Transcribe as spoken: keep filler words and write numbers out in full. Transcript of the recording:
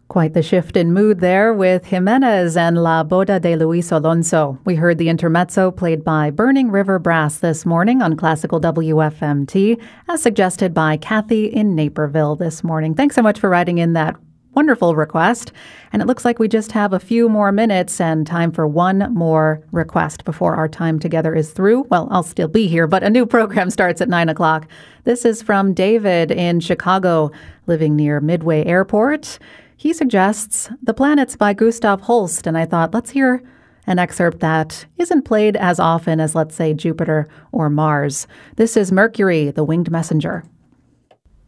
Quite the shift in mood there with Jimenez and La Boda de Luis Alonso. We heard the intermezzo played by Burning River Brass this morning on Classical W F M T, as suggested by Kathy in Naperville this morning. Thanks so much for writing in that wonderful request. And it looks like we just have a few more minutes and time for one more request before our time together is through. Well, I'll still be here, but a new program starts at nine o'clock. This is from David in Chicago, living near Midway Airport. He suggests The Planets by Gustav Holst, and I thought, let's hear an excerpt that isn't played as often as, let's say, Jupiter or Mars. This is Mercury, the Winged Messenger.